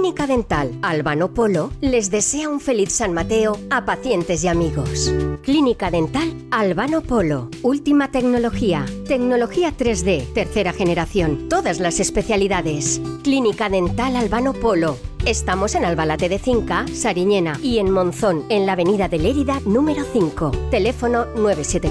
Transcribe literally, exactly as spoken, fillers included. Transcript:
Clínica Dental Albano Polo les desea un feliz San Mateo a pacientes y amigos. Clínica Dental Albano Polo. Última tecnología. Tecnología tres D, tercera generación. Todas las especialidades. Clínica Dental Albano Polo. Estamos en Albalate de Cinca, Sariñena y en Monzón, en la avenida de Lérida número cinco. Teléfono nueve siete